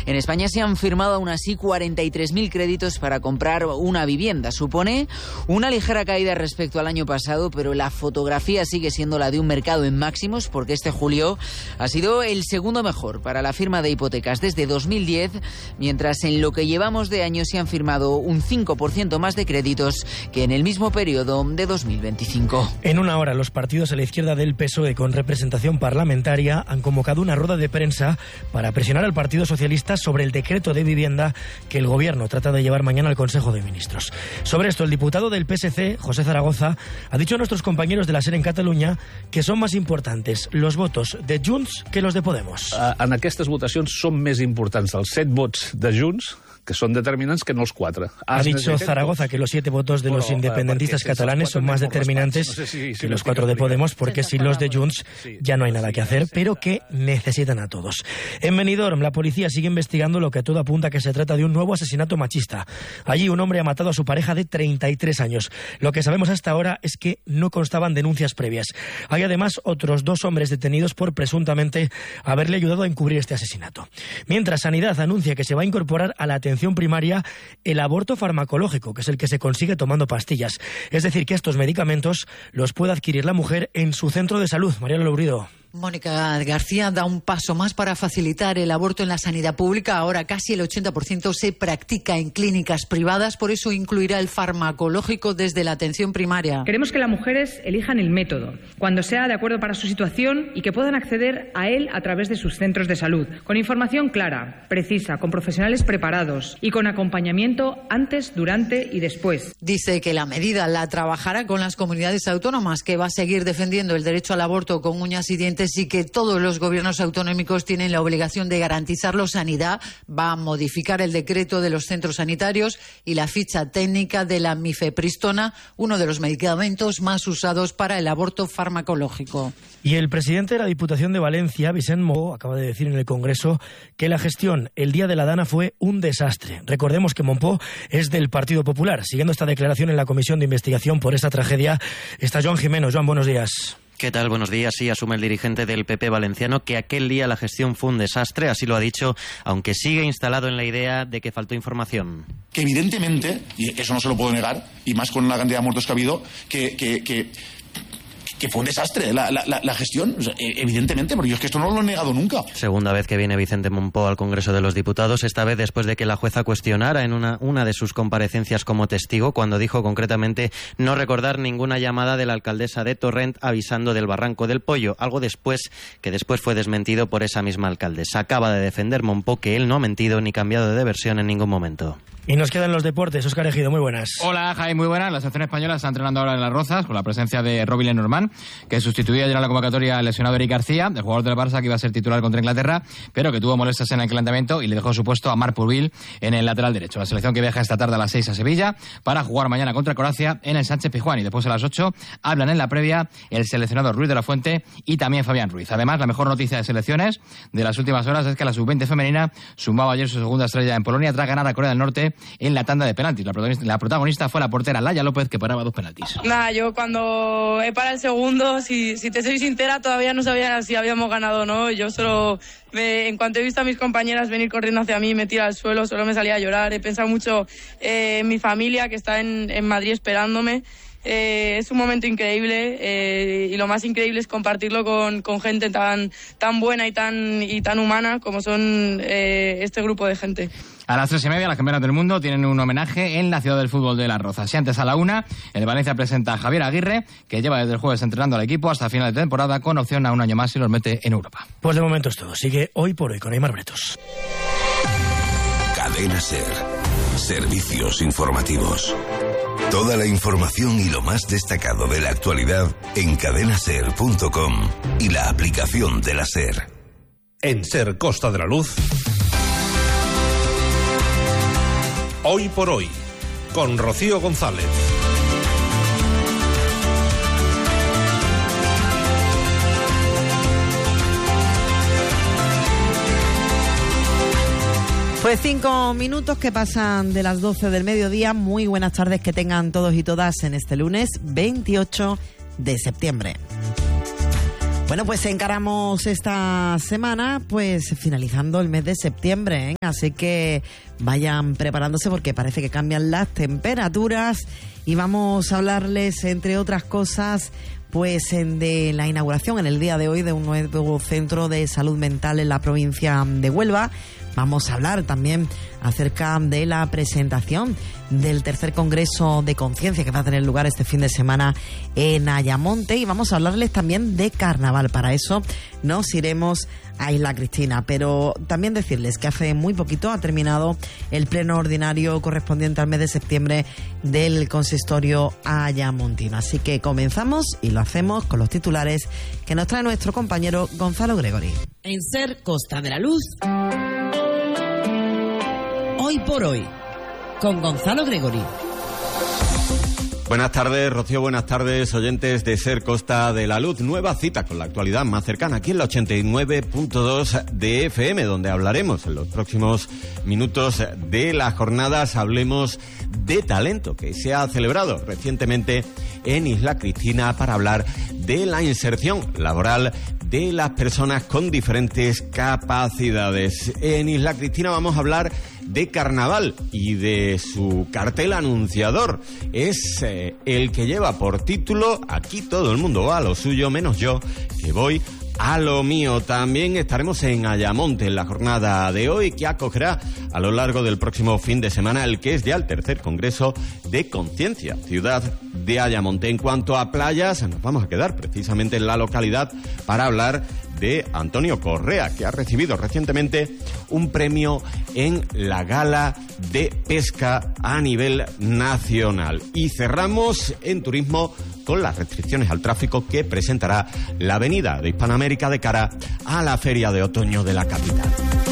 En España se han firmado aún así 43.000 créditos para comprar una vivienda. Supone una ligera caída respecto al año pasado, pero la fotografía sigue siendo la de un mercado en máximos, porque este julio ha sido el segundo mejor para la firma de hipotecas desde 2010, mientras en lo que llevamos de año se han firmado un 5% más de créditos que en el mismo periodo de 2025. En una hora, los partidos a la izquierda del PSOE con representación parlamentaria han convocado una rueda de prensa para presionar al Partido Socialista sobre el decreto de vivienda que el Gobierno trata de llevar mañana al Consejo de Ministros. Sobre esto, el diputado del PSC, José Zaragoza, ha dicho a nuestros compañeros de la SER en Cataluña que son más importantes los votos de Junts que los de Podemos. En aquestes votacions són més importants els 7 vots de Junts, que son determinantes, que no los 4. Ha dicho Zaragoza que los 7 votos de los independentistas catalanes son más determinantes que los 4 de Podemos, porque sin los de Junts ya no hay nada que hacer, pero que necesitan a todos. En Benidorm, la policía sigue investigando lo que todo apunta que se trata de un nuevo asesinato machista. Allí un hombre ha matado a su pareja de 33 años. Lo que sabemos hasta ahora es que no constaban denuncias previas. Hay además otros 2 hombres detenidos por presuntamente haberle ayudado a encubrir este asesinato. Mientras, Sanidad anuncia que se va a incorporar a la atención primaria el aborto farmacológico, que es el que se consigue tomando pastillas. Es decir, que estos medicamentos los puede adquirir la mujer en su centro de salud. Mariano Lourido. Mónica García da un paso más para facilitar el aborto en la sanidad pública. Ahora casi el 80% se practica en clínicas privadas, por eso incluirá el farmacológico desde la atención primaria. Queremos que las mujeres elijan el método, cuando sea de acuerdo para su situación, y que puedan acceder a él a través de sus centros de salud, con información clara, precisa, con profesionales preparados y con acompañamiento antes, durante y después. Dice que la medida la trabajará con las comunidades autónomas, que va a seguir defendiendo el derecho al aborto con uñas y dientes, y que todos los gobiernos autonómicos tienen la obligación de garantizarlo. Sanidad va a modificar el decreto de los centros sanitarios y la ficha técnica de la mifepristona, uno de los medicamentos más usados para el aborto farmacológico. Y el presidente de la Diputación de Valencia, Vicent Mompó, acaba de decir en el Congreso que la gestión el día de la Dana fue un desastre. Recordemos que Mompó es del Partido Popular. Siguiendo esta declaración en la comisión de investigación por esta tragedia está Joan Jimeno. Joan, buenos días. ¿Qué tal? Buenos días. Sí, asume el dirigente del PP valenciano que aquel día la gestión fue un desastre, así lo ha dicho, aunque sigue instalado en la idea de que faltó información. Que evidentemente, y eso no se lo puedo negar, y más con la cantidad de muertos que ha habido, que fue un desastre la gestión, evidentemente, porque yo es que esto no lo he negado nunca. Segunda vez que viene Vicente Mompó al Congreso de los Diputados, esta vez después de que la jueza cuestionara en una de sus comparecencias como testigo, cuando dijo concretamente no recordar ninguna llamada de la alcaldesa de Torrent avisando del Barranco del Pollo, algo que después fue desmentido por esa misma alcaldesa. Acaba de defender Mompó que él no ha mentido ni cambiado de versión en ningún momento. Y nos quedan los deportes. Óscar Ejido, muy buenas. Hola, Jaime, muy buenas. La selección española está entrenando ahora en Las Rozas con la presencia de Robin Lenormand, que sustituía ayer en la convocatoria al lesionado Eric García, el jugador del Barça que iba a ser titular contra Inglaterra, pero que tuvo molestias en el calentamiento y le dejó su puesto a Marc Purville en el lateral derecho. La selección que viaja esta tarde a las 6 a Sevilla para jugar mañana contra Croacia en el Sánchez Pizjuán, y después a las 8 hablan en la previa el seleccionador Ruiz de la Fuente y también Fabián Ruiz. Además, la mejor noticia de selecciones de las últimas horas es que la sub-20 femenina sumaba ayer su segunda estrella en Polonia tras ganar a Corea del Norte en la tanda de penaltis. La protagonista fue la portera Laia López, que paraba 2 penaltis. Nada, yo cuando he parado el segundo, si te soy sincera, todavía no sabía si habíamos ganado o no. Yo solo, en cuanto he visto a mis compañeras venir corriendo hacia mí, me tira al suelo, solo me salía a llorar. He pensado mucho en mi familia, que está en Madrid esperándome. Es un momento increíble, y lo más increíble es compartirlo con gente tan buena y tan humana como son este grupo de gente. A las 3:30 las campeonas del mundo tienen un homenaje en la ciudad del fútbol de Las Rozas. Y antes a la 1, el Valencia presenta a Javier Aguirre, que lleva desde el jueves entrenando al equipo hasta final de temporada, con opción a un año más si los mete en Europa. Pues de momento es todo. Sigue Hoy por Hoy con Aimar Bretos. Cadena SER. Servicios informativos. Toda la información y lo más destacado de la actualidad en cadenaser.com y la aplicación de la SER. En SER Costa de la Luz, Hoy por Hoy, con Rocío González. Pues 5 minutos que pasan de las 12 del mediodía. Muy buenas tardes que tengan todos y todas en este lunes 28 de septiembre. Bueno, pues encaramos esta semana pues finalizando el mes de septiembre, ¿eh? Así que vayan preparándose porque parece que cambian las temperaturas y vamos a hablarles, entre otras cosas, pues de la inauguración en el día de hoy de un nuevo centro de salud mental en la provincia de Huelva. Vamos a hablar también acerca de la presentación del tercer Congreso de Conciencia que va a tener lugar este fin de semana en Ayamonte, y vamos a hablarles también de carnaval. Para eso nos iremos a Isla Cristina, pero también decirles que hace muy poquito ha terminado el pleno ordinario correspondiente al mes de septiembre del consistorio ayamontino. Así que comenzamos y lo hacemos con los titulares que nos trae nuestro compañero Gonzalo Gregori. En SER Costa de la Luz, Hoy por Hoy, con Gonzalo Gregori. Buenas tardes, Rocío, buenas tardes, oyentes de SER Costa de la Luz. Nueva cita con la actualidad más cercana, aquí en la 89.2 de FM, donde hablaremos en los próximos minutos de las jornadas Hablemos de Talento, que se ha celebrado recientemente en Isla Cristina para hablar de la inserción laboral de las personas con diferentes capacidades. En Isla Cristina vamos a hablar de carnaval y de su cartel anunciador. Es el que lleva por título Aquí todo el mundo va a lo suyo, menos yo, que voy a lo mío. También estaremos en Ayamonte en la jornada de hoy, que acogerá a lo largo del próximo fin de semana el que es ya el tercer Congreso de Conciencia, ciudad de Ayamonte. En cuanto a playas, nos vamos a quedar precisamente en la localidad para hablar de Antonio Correa, que ha recibido recientemente un premio en la Gala de Pesca a nivel nacional. Y cerramos en turismo con las restricciones al tráfico que presentará la Avenida de Hispanoamérica de cara a la Feria de Otoño de la capital.